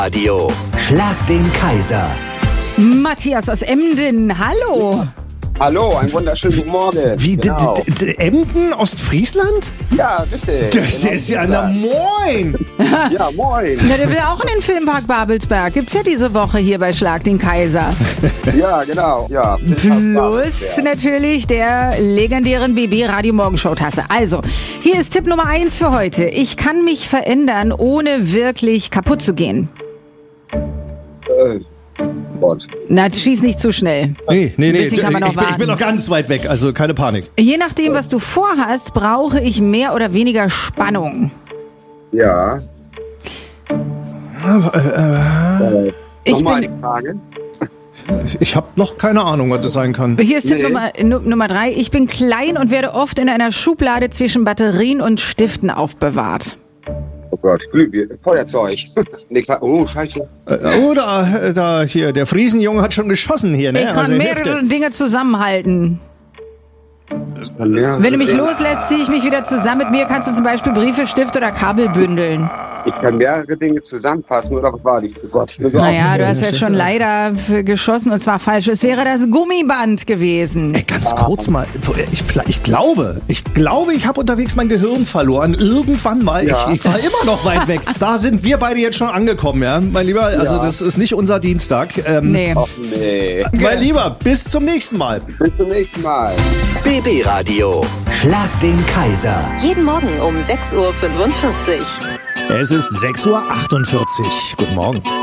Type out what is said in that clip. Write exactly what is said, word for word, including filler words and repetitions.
Radio. Schlag den Kaiser. Matthias aus Emden, hallo. Hallo, einen wunderschönen guten Morgen. Wie, genau. d- d- d- Emden, Ostfriesland? Ja, richtig. Das Genau ist ja, so. na moin! Ja, moin. Na, der will auch in den Filmpark Babelsberg. Gibt's ja diese Woche hier bei Schlag den Kaiser. Ja, genau. Ja. Plus natürlich der legendären B B Radio Morgenshow Tasse. Also, hier ist Tipp Nummer eins für heute. Ich kann mich verändern, ohne wirklich kaputt zu gehen. Äh, Gott. Na, schieß nicht zu schnell. Nee, nee, Ein nee, bisschen ich, kann man noch ich, bin, ich bin warten. noch ganz weit weg, also keine Panik. Je nachdem, was du vorhast, brauche ich mehr oder weniger Spannung. Ja. Äh, Ich Nochmal bin, die Frage. Ich, ich habe noch keine Ahnung, was das sein kann. hier ist Tipp Nee. Nummer, Nu- Nummer drei. Ich bin klein und werde oft in einer Schublade zwischen Batterien und Stiften aufbewahrt. Oh Gott, Glühbirne, Feuerzeug. Nee, klar. Oh, scheiße. Äh, Oh, da, da hier, der Friesenjunge hat schon geschossen hier, ne? Ich kann Also mehrere Hälfte. Dinge zusammenhalten. Ja. Wenn du mich loslässt, ziehe ich mich wieder zusammen. Mit mir kannst du zum Beispiel Briefe, Stift oder Kabel bündeln. Ich kann mehrere Dinge zusammenfassen, oder was war die? Oh Gott, ich muss Naja, auch- du hast jetzt schon leider f- geschossen und zwar falsch. Es wäre das Gummiband gewesen. Ey, ganz kurz mal, ich, ich glaube, ich glaube, ich habe unterwegs mein Gehirn verloren. Irgendwann mal, Ja. ich, ich war immer noch weit weg. Da sind wir beide jetzt schon angekommen, ja, mein Lieber. Also Ja. das ist nicht unser Dienstag. Ähm, Nee. Ach nee. Mein Lieber, bis zum nächsten Mal. Bis zum nächsten Mal. B B Radio. Schlag den Kaiser. Jeden Morgen um sechs Uhr fünfundvierzig. Es ist sechs Uhr achtundvierzig. Guten Morgen.